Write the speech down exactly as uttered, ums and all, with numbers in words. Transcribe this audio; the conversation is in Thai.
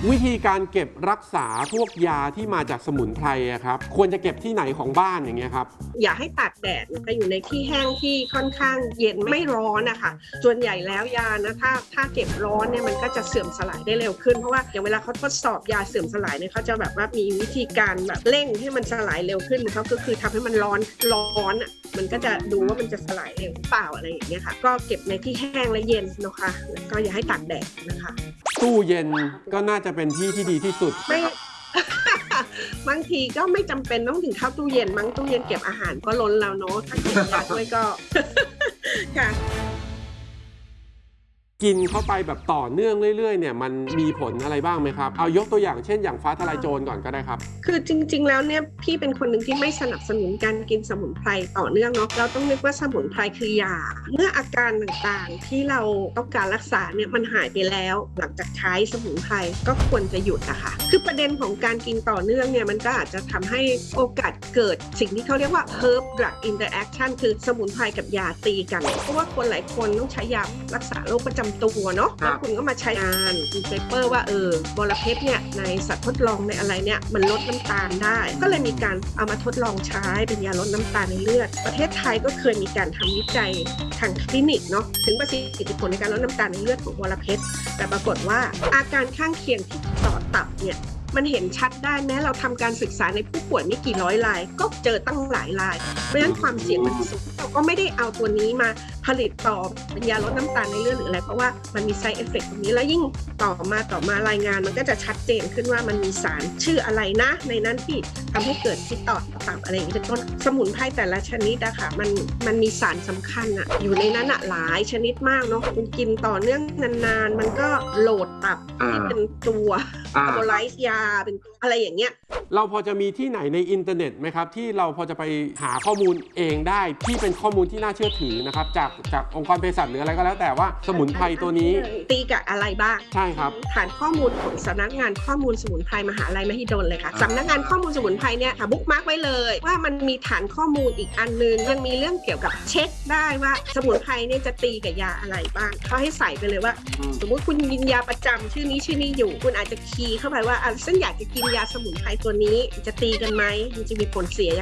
วิธีการเก็บรักษาพวกยาที่มาจากสมุนไพรอะครับควรจะเก็บที่ไหนของบ้านอย่างเงี้ยครับอย่าให้ตากแดดนะคะอยู่ในที่แห้งที่ค่อนข้างเย็นไม่ร้อนนะคะส่วนใหญ่แล้วยานะถ้าถ้าเก็บร้อนเนี่ยมันก็จะเสื่อมสลายได้เร็วขึ้นเพราะว่าอย่างเวลาเขาทดสอบยาเสื่อมสลายเนี่ยเขาจะแบบว่ามีวิธีการแบบเร่งให้มันสลายเร็วขึ้นเขาก็คือทำให้มันร้อนร้อนอ่ะมันก็จะดูว่ามันจะสลายเร็วเปล่าอะไรอย่างเงี้ยค่ะก็เก็บในที่แห้งและเย็นนะคะแล้วก็อย่าให้ตากแดดนะคะตู้เย็นก็น่าจะเป็นที่ที่ดีที่สุดไม่ บางทีก็ไม่จำเป็นต้องถึงเข้าตู้เย็นมั้งตู้เย็นเก็บอาหารก็ล้นแล้วเนาะถ้าเก็บยาด้วยก็ ค่ะกินเข้าไปแบบต่อเนื่องเรื่อยๆเนี่ยมันมีผลอะไรบ้างไหมครับเอายกตัวอย่างเช่นอย่างฟ้าทลายโจรก่อนก็ได้ครับคือจริงๆแล้วเนี่ยพี่เป็นคนหนึ่งที่ไม่สนับสนุนการกินสมุนไพรต่อเนื่องเนาะเราต้องนึกว่าสมุนไพรคือยาเมื่ออาการต่างๆที่เราต้องการรักษาเนี่ยมันหายไปแล้วหลังจากใช้สมุนไพรก็ควรจะหยุดนะคะคือประเด็นของการกินต่อเนื่องเนี่ยมันก็อาจจะทำให้โอกาสเกิดสิ่งที่เขาเรียกว่า herb drug interaction คือสมุนไพรกับยาตีกันเพราะว่าคนหลายคนต้องใช้ยารักษาโรคประจำตัวเนาะแล้วคุณก็มาใช้งานมีเปเปอร์ว่าเออบอระเพ็ดเนี่ยในสัตว์ทดลองในอะไรเนี่ยมันลดน้ำตาลได้ก็เลยมีการเอามาทดลองใช้เป็นยาลดน้ำตาลในเลือดประเทศไทยก็เคยมีการทำวิจัยทางคลินิกเนาะถึงประสิทธิผลในการลดน้ำตาลในเลือดของบอระเพ็ดแต่ปรากฏว่าอาการข้างเคียงที่ต่อตับเนี่ยมันเห็นชัดได้แม้เราทำการศึกษาในผู้ป่วยไม่กี่ร้อยรายก็เจอตั้งหลายรายเพราะฉะนั้นความเสี่ยงมันสูงเราก็ไม่ได้เอาตัวนี้มาผลิตต่อเป็นยาลดน้ำตาลในเลือดหรืออะไรเพราะว่ามันมี side effect ตรงนี้แล้วยิ่งต่อมาต่อมารายงานมันก็จะชัดเจนขึ้นว่ามันมีสารชื่ออะไรนะในนั้นที่ทำให้เกิดพิษต่อตับอะไรอย่างนี้เป็นต้นสมุนไพรแต่ละชนิดอะค่ะมันมันมีสารสำคัญอะอยู่ในนั้นอะหลายชนิดมากเนาะคุณกินต่อเนื่องนานๆมันก็โหลดตับที่เป็นตัวอะโบไลซ์ยาเป็นอะไรอย่างเงี้ยเราพอจะมีที่ไหนในอินเทอร์เน็ตไหมครับที่เราพอจะไปหาข้อมูลเองได้ที่เป็นข้อมูลที่น่าเชื่อถือนะครับจากจากองค์กรเภสัชหรืออะไรก็แล้วแต่ว่าสมุนไพรตัวนี้ตีกับอะไรบ้างใช่ครับฐานข้อมูลของสำนักงานข้อมูลสมุนไพรมหาลัยมหิดลเลยค่ะสำนักงานข้อมูลสมุนไพรเนี่ยค่ะบุ๊กมาร์กไว้เลยว่ามันมีฐานข้อมูลอีกอันนึงยังมีเรื่องเกี่ยวกับเช็คได้ว่าสมุนไพรเนี่ยจะตีกับยาอะไรบ้างเขาให้ใส่ไปเลยว่าสมมติคุณกินยาประจำชื่อนี้ชื่อนี้อยู่คุณอาจจะคีย์เข้าไปว่าอ่ะฉันอยากจะกินยาสมุนไพรตัวนี้จะตีกันไหมมันจะมีผลเสีย